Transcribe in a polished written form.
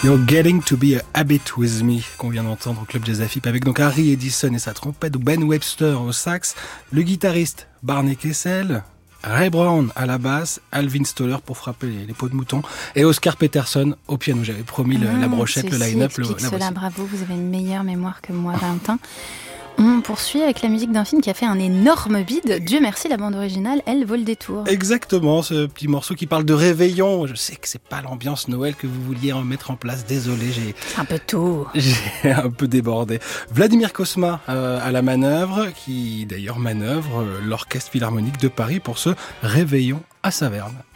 You're Getting to Be a Habit With Me, qu'on vient d'entendre au Club Jazz AFIP, avec donc Harry Edison et sa trompette, Ben Webster au sax, le guitariste Barney Kessel, Ray Brown à la basse, Alvin Stoller pour frapper les peaux de mouton, et Oscar Peterson au piano. J'avais promis la brochette, le line-up. Cela, bravo, vous avez une meilleure mémoire que moi, Valentin. On poursuit avec la musique d'un film qui a fait un énorme bide. Dieu merci, la bande originale, elle, vaut le détour. Exactement, ce petit morceau qui parle de réveillon. Je sais que c'est pas l'ambiance Noël que vous vouliez mettre en place. Désolé, j'ai un peu tôt. J'ai un peu débordé. Vladimir Cosma à la manœuvre, qui d'ailleurs manœuvre l'Orchestre Philharmonique de Paris pour ce réveillon à Saverne.